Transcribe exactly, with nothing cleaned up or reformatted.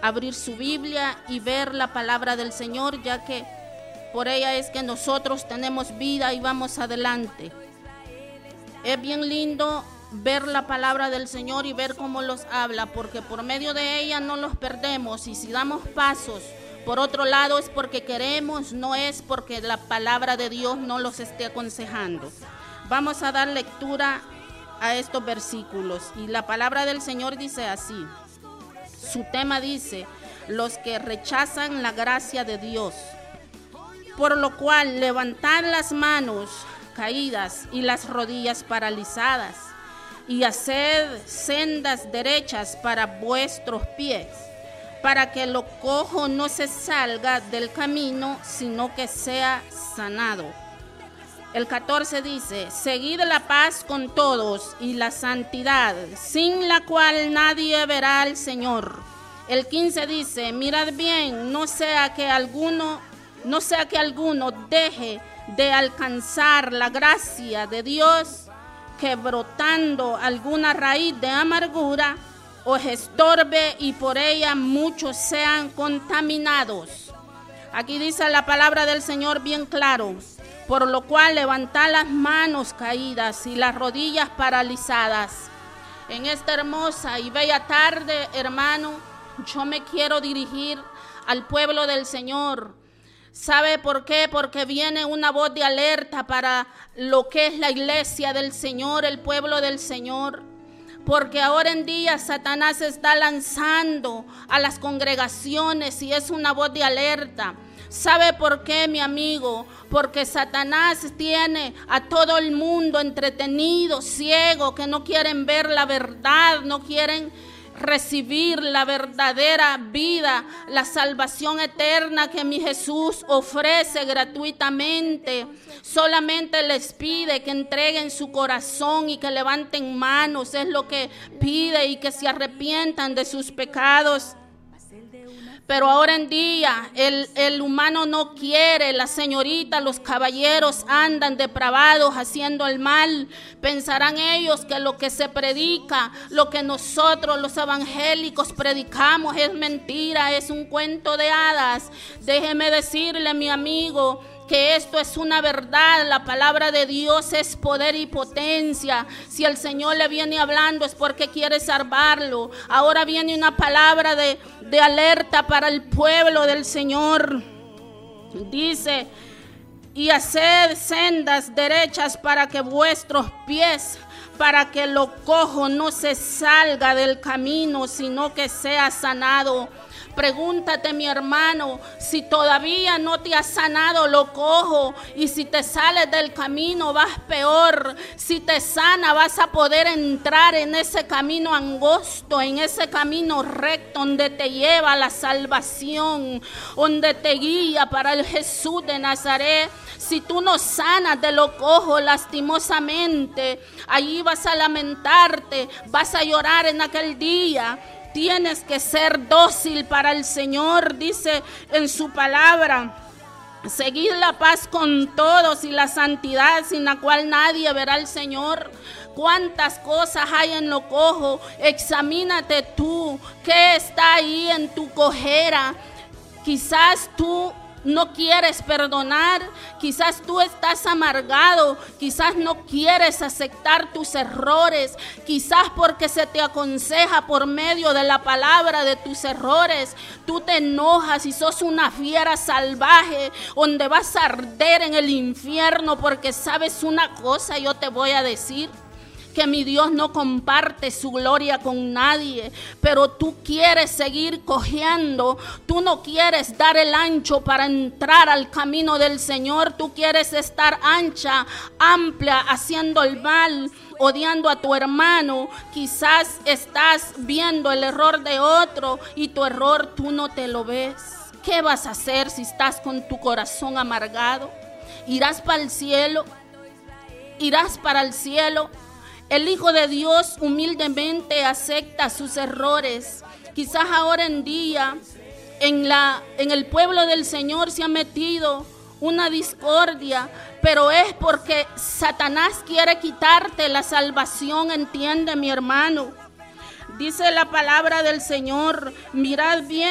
abrir su Biblia y ver la palabra del Señor, ya que por ella es que nosotros tenemos vida y vamos adelante. Es bien lindo ver la palabra del Señor y ver cómo los habla, porque por medio de ella no los perdemos, y si damos pasos por otro lado es porque queremos, no es porque la palabra de Dios no los esté aconsejando. Vamos a dar lectura a estos versículos y la palabra del Señor dice así. Su tema dice: los que rechazan la gracia de Dios. Por lo cual levantad las manos caídas y las rodillas paralizadas, y haced sendas derechas para vuestros pies, para que lo cojo no se salga del camino, sino que sea sanado. El catorce dice: seguid la paz con todos y la santidad, sin la cual nadie verá al Señor. El quince dice: mirad bien, no sea que alguno, no sea que alguno deje de alcanzar la gracia de Dios, que brotando alguna raíz de amargura os estorbe y por ella muchos sean contaminados. Aquí dice la palabra del Señor bien claro: por lo cual levantad las manos caídas y las rodillas paralizadas. En esta hermosa y bella tarde, hermano, yo me quiero dirigir al pueblo del Señor. ¿Sabe por qué? Porque viene una voz de alerta para lo que es la iglesia del Señor, el pueblo del Señor. Porque ahora en día Satanás está lanzando a las congregaciones y es una voz de alerta. ¿Sabe por qué, mi amigo? Porque Satanás tiene a todo el mundo entretenido, ciego, que no quieren ver la verdad, no quieren recibir la verdadera vida, la salvación eterna que mi Jesús ofrece gratuitamente. Solamente les pide que entreguen su corazón y que levanten manos, es lo que pide, y que se arrepientan de sus pecados. Pero ahora en día el, el humano no quiere, la señorita, los caballeros andan depravados haciendo el mal. Pensarán ellos que lo que se predica, lo que nosotros los evangélicos predicamos es mentira, es un cuento de hadas. Déjeme decirle, mi amigo, que esto es una verdad. La palabra de Dios es poder y potencia. Si el Señor le viene hablando es porque quiere salvarlo. Ahora viene una palabra de, de alerta para el pueblo del Señor. Dice: y haced sendas derechas para que vuestros pies, para que lo cojo no se salga del camino, sino que sea sanado. Pregúntate, mi hermano, si todavía no te has sanado lo cojo, y si te sales del camino vas peor. Si te sana vas a poder entrar en ese camino angosto, en ese camino recto donde te lleva la salvación, donde te guía para el Jesús de Nazaret. Si tú no sanas de lo cojo, lastimosamente, allí vas a lamentarte, vas a llorar en aquel día. Tienes que ser dócil para el Señor, dice en su palabra. Seguid la paz con todos y la santidad, sin la cual nadie verá al Señor. ¿Cuántas cosas hay en lo cojo? Examínate tú, ¿qué está ahí en tu cojera? Quizás tú no quieres perdonar, quizás tú estás amargado, quizás no quieres aceptar tus errores, quizás porque se te aconseja por medio de la palabra de tus errores, tú te enojas y sos una fiera salvaje donde vas a arder en el infierno. Porque sabes una cosa, yo te voy a decir, que mi Dios no comparte su gloria con nadie, pero tú quieres seguir cojeando, tú no quieres dar el ancho para entrar al camino del Señor, tú quieres estar ancha, amplia, haciendo el mal, odiando a tu hermano. Quizás estás viendo el error de otro y tu error tú no te lo ves. ¿Qué vas a hacer si estás con tu corazón amargado? ¿Irás para el cielo? ¿Irás para el cielo? El Hijo de Dios humildemente acepta sus errores. Quizás ahora en día en, la, en el pueblo del Señor se ha metido una discordia, pero es porque Satanás quiere quitarte la salvación, entiende, mi hermano. Dice la palabra del Señor: mirad bien